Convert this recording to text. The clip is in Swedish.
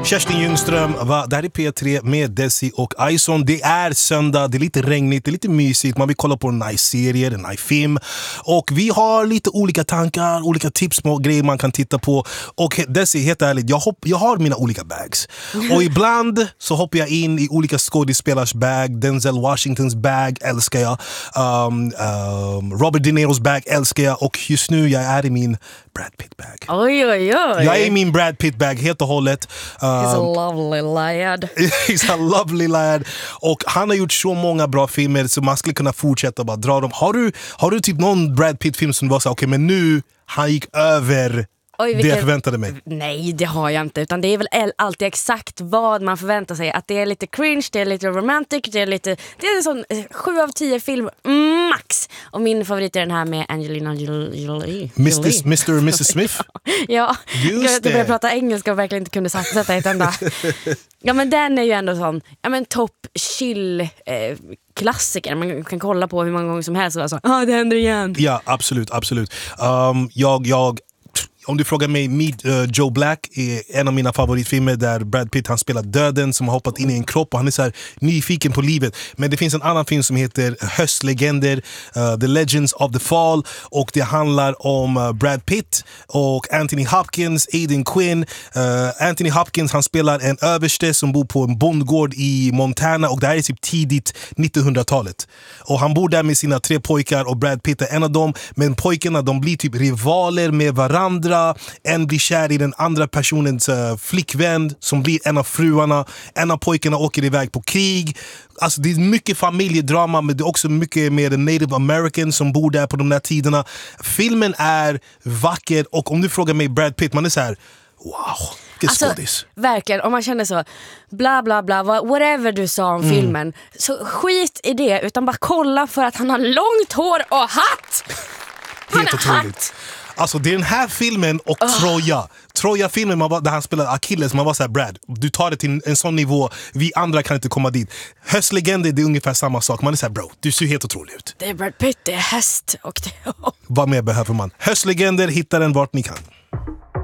Kerstin Ljungström, det här är P3 med Desi och Ison. Det är söndag, det är lite regnigt, det är lite mysigt. Man vill kolla på en nice serie, en nice film. Och vi har lite olika tankar, olika tips på grejer man kan titta på. Och Desi, helt ärligt, jag har mina olika bags. Och ibland så hoppar jag in i olika skådespelars bag. Denzel Washingtons bag älskar jag. Robert De Niros bag älskar jag. Och just nu jag är i min Brad Pitt bag. Oj, oj, oj. Jag är i min Brad Pitt bag helt och hållet. He's a lovely lad. He's a lovely lad. Och han har gjort så många bra filmer så man skulle kunna fortsätta bara dra dem. Har du typ någon Brad Pitt-film som var så okej, men nu han gick över det jag förväntade mig? Nej, det har jag inte. Utan det är väl alltid exakt vad man förväntar sig. Att det är lite cringe, det är lite romantic, det är en sån 7 av 10 film max. Och min favorit är den här med Angelina Jolie. Mr. och Mrs. Smith? Ja, just jag började prata engelska och verkligen inte kunde sätta ett enda. Ja, men den är ju ändå sån topp chill klassiker. Man kan kolla på hur många gånger som helst och så, det händer igen. Ja, absolut. Om du frågar mig, Joe Black är en av mina favoritfilmer där Brad Pitt han spelar döden som har hoppat in i en kropp och han är så här nyfiken på livet. Men det finns en annan film som heter Höstlegender, The Legends of the Fall, och det handlar om Brad Pitt och Anthony Hopkins, Aidan Quinn. Anthony Hopkins han spelar en överste som bor på en bondgård i Montana och det här är typ tidigt 1900-talet. Och han bor där med sina 3 pojkar och Brad Pitt är en av dem, men pojkarna de blir typ rivaler med varandra. En blir kär i den andra personens flickvän som blir en av fruarna. En av pojkarna åker iväg på krig. Alltså det är mycket familjedrama, men det är också mycket med Native Americans som bor där på de där tiderna. Filmen är vacker och om du frågar mig Brad Pitt, man är så här: wow, vilken skådis. Verkligen, om man känner så bla bla bla, whatever du sa om filmen, så skit i det, utan bara kolla för att han har långt hår och hatt. Han helt har otroligt. hatt. Alltså det är den här filmen och Troja-filmen där han spelar Achilles, man var så här: Brad, du tar det till en sån nivå, vi andra kan inte komma dit. Höstlegender, det är ungefär samma sak. Man är så här: bro, du ser helt otrolig ut. Det är Brad Pitt, det är häst och det... Vad mer behöver man? Höstlegender, hitta den vart ni kan.